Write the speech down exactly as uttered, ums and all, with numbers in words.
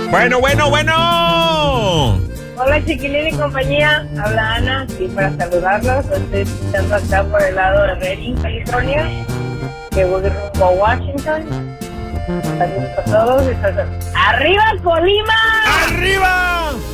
Bueno, bueno, bueno. Hola, chiquilín y compañía. Habla Ana, aquí para saludarlos. Estoy escuchando acá por el lado de Redding, California, que voy rumbo a Washington. Saludos a todos y saludos. ¡Arriba, Colima! ¡Arriba!